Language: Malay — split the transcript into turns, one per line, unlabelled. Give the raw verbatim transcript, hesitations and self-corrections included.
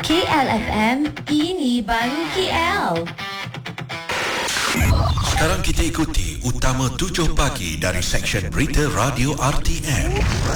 K L F M, ini baru K L.
Sekarang kita ikuti Utama tujuh Pagi dari Seksyen Berita Radio R T M.